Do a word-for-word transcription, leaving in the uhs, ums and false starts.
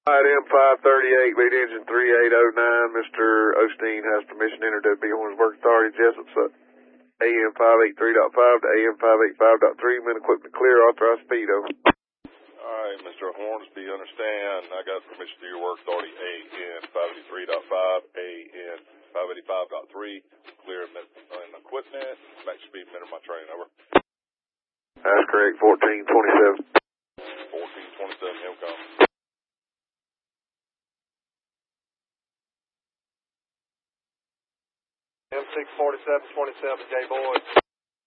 Alright, M five thirty-eight, lead engine three eight oh nine. Mister Osteen has permission to enter W B Horns Work Authority, Jessup, A M five eighty-three point five to A M five eighty-five point three. Men equipment clear, authorized speed, over. Alright, Mister Hornsby, understand. I got permission to your work authority, A M five eighty-three point five, A M five eighty-five point three. Clear and equipment. Max speed, minute my train, over. That's correct, fourteen twenty-seven. fourteen twenty-seven, Hillcom. M six forty-seven twenty-seven, J Boyd.